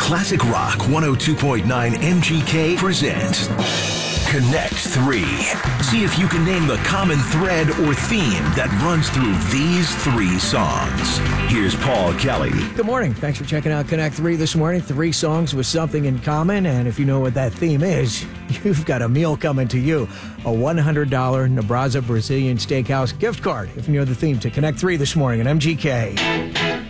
Classic Rock 102.9 MGK presents Connect 3. See if you can name the common thread or theme that runs through these 3 songs. Here's Paul Kelly. Good morning. Thanks for checking out Connect 3 this morning. 3 songs with something in common, and if you know what that theme is, you've got a meal coming to you. A $100 Nebraza Brazilian Steakhouse gift card if you know the theme to Connect 3 this morning at MGK.